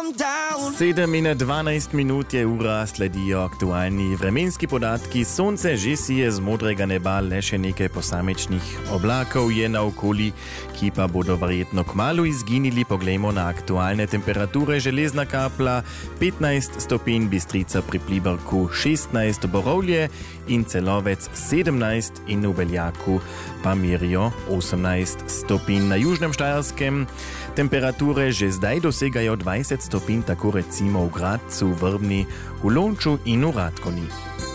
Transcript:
7:12 je ura, sledijo aktualni vremenski podatki. Sonce že sije z modrega neba, le še nekaj posamičnih oblakov je naokoli, ki pa bodo verjetno kmalu izginili. Poglejmo na aktualne temperature. Železna Kapla 15 stopinj, Bistrica pri Pliberku 16, Borovlje in Celovec 17 in v Beljaku pa merijo 18 stopinj. Na Južnem Štajerskem temperature že zdaj dosegajo 20 stopinj, tako recimo v Gradcu, Vrbni, v Lonču in v Radkoni.